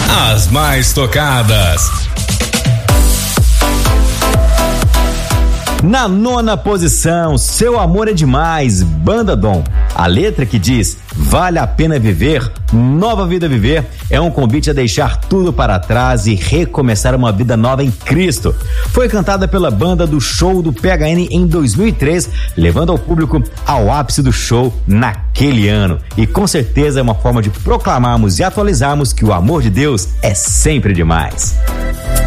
As mais tocadas. Na 9ª posição, Seu Amor é Demais, Banda Dom. A letra que diz: vale a pena viver, nova vida viver, é um convite a deixar tudo para trás e recomeçar uma vida nova em Cristo. Foi cantada pela banda do show do PHN em 2003, levando ao público ao ápice do show naquele ano. E com certeza é uma forma de proclamarmos e atualizarmos que o amor de Deus é sempre demais.